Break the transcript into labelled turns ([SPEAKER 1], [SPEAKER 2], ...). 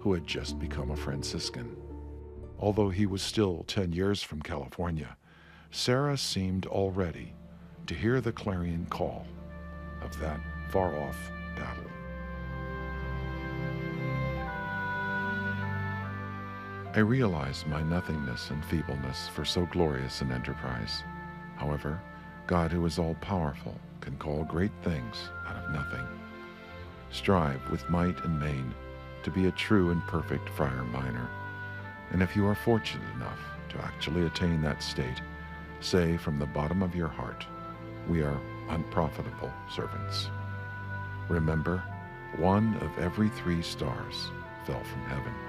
[SPEAKER 1] who had just become a Franciscan. Although he was still 10 years from California, Serra seemed already to hear the clarion call of that far-off battle. I realized my nothingness and feebleness for so glorious an enterprise. However, God, who is all-powerful, can call great things out of nothing. Strive with might and main to be a true and perfect friar minor, and if you are fortunate enough to actually attain that state, say from the bottom of your heart, we are unprofitable servants. Remember, one of every 3 stars fell from heaven.